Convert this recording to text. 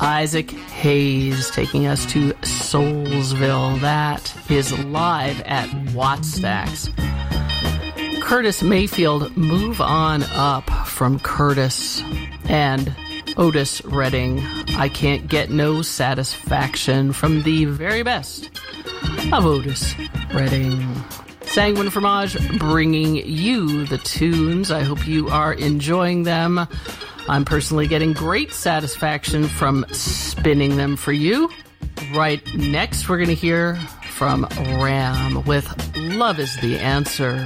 Isaac Hayes taking us to Soulsville. That is live at Wattstax. Curtis Mayfield, Move On Up from Curtis. And Otis Redding, I Can't Get No Satisfaction from the very best of Otis Redding. Sanguine Fromage bringing you the tunes. I hope you are enjoying them. I'm personally getting great satisfaction from spinning them for you. Right next, we're going to hear from Ram with Love Is the Answer.